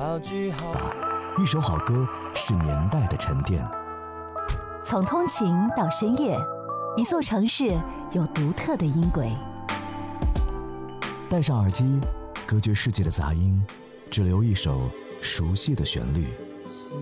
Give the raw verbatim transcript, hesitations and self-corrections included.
一首好歌是年代的沉淀， 从通勤到深夜，一座城市有独特的音轨。 戴上耳机，隔绝世界的杂音，只留一首熟悉的旋律。